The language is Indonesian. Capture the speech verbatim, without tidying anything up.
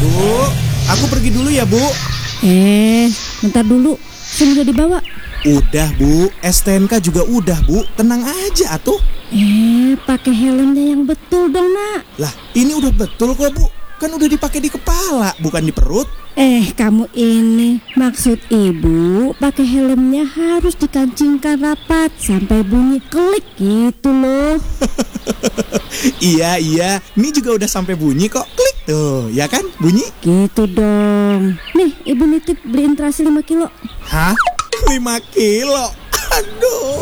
Bu, aku pergi dulu ya, Bu. Eh, bentar dulu. Sini udah dibawa. Udah, Bu. S T N K juga udah, Bu. Tenang aja atuh. Eh, pakai helmnya yang betul dong, Nak. Lah, ini udah betul kok, Bu. Kan udah dipakai di kepala, bukan di perut. Eh, kamu ini, maksud ibu pakai helmnya harus dikancingkan rapat sampai bunyi klik gitu loh. Iya, iya. Ini juga udah sampai bunyi kok. Klik tuh, ya kan? Bunyi. Gitu dong. Nih, ibu nitip beliin terasi lima kilo. Hah? lima kilo? Aduh.